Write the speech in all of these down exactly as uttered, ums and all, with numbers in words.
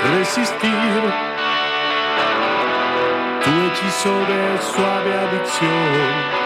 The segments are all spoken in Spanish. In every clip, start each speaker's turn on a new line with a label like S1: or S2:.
S1: resistir tu hechizo de suave adicción.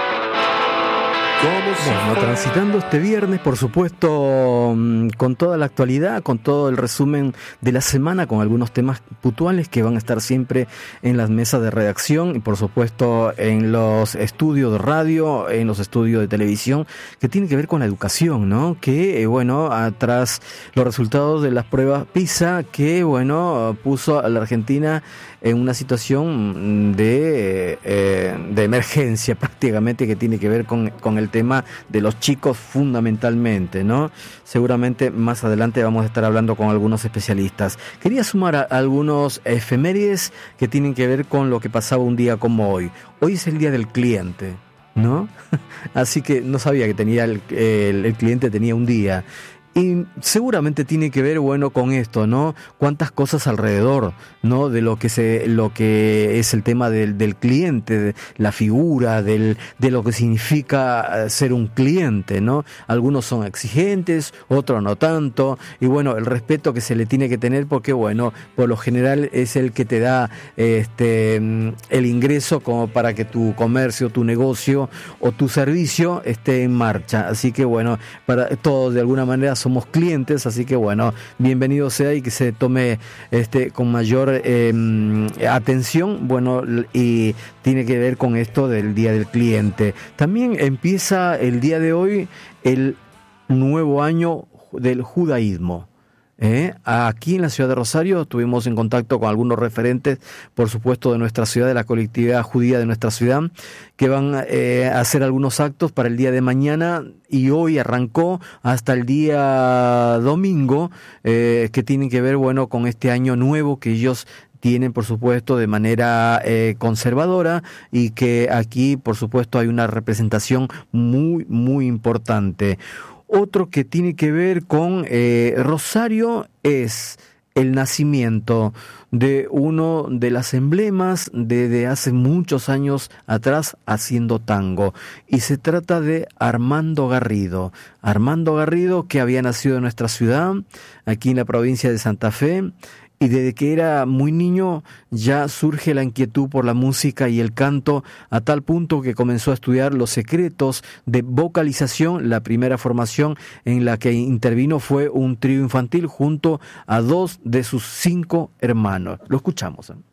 S2: Bueno, transitando este viernes, por supuesto, con toda la actualidad, con todo el resumen de la semana, con algunos temas puntuales que van a estar siempre en las mesas de redacción y, por supuesto, en los estudios de radio, en los estudios de televisión, que tienen que ver con la educación, ¿no? Que, bueno, tras los resultados de las pruebas PISA, que, bueno, puso a la Argentina en una situación de, eh, de emergencia prácticamente, que tiene que ver con, con el tema de los chicos fundamentalmente, ¿no? Seguramente más adelante vamos a estar hablando con algunos especialistas. Quería sumar a algunos efemérides que tienen que ver con lo que pasaba un día como hoy. Hoy es el día del cliente, ¿no? Así que no sabía que tenía el, el, el cliente tenía un día. Y seguramente tiene que ver, bueno, con esto, ¿no? Cuántas cosas alrededor, ¿no? De lo que se, lo que es el tema del, del cliente, de la figura, del, de lo que significa ser un cliente, ¿no? Algunos son exigentes, otros no tanto, y bueno, el respeto que se le tiene que tener porque, bueno, por lo general es el que te da este el ingreso como para que tu comercio, tu negocio o tu servicio esté en marcha. Así que, bueno, para todos de alguna manera somos clientes, así que bueno, bienvenido sea y que se tome este con mayor eh, atención, bueno, y tiene que ver con esto del Día del Cliente. También empieza el día de hoy el nuevo año del judaísmo. ¿Eh? Aquí en la ciudad de Rosario estuvimos en contacto con algunos referentes, por supuesto, de nuestra ciudad, de la colectividad judía de nuestra ciudad, que van eh, a hacer algunos actos para el día de mañana, y hoy arrancó hasta el día domingo, eh, que tienen que ver, bueno, con este año nuevo que ellos tienen, por supuesto, de manera eh, conservadora, y que aquí, por supuesto, hay una representación muy, muy importante. Otro que tiene que ver con eh, Rosario es el nacimiento de uno de las emblemas de, de hace muchos años atrás haciendo tango. Y se trata de Armando Garrido. Armando Garrido, que había nacido en nuestra ciudad, aquí en la provincia de Santa Fe, y desde que era muy niño ya surge la inquietud por la música y el canto, a tal punto que comenzó a estudiar los secretos de vocalización. La primera formación en la que intervino fue un trío infantil junto a dos de sus cinco hermanos. Lo escuchamos, ¿eh?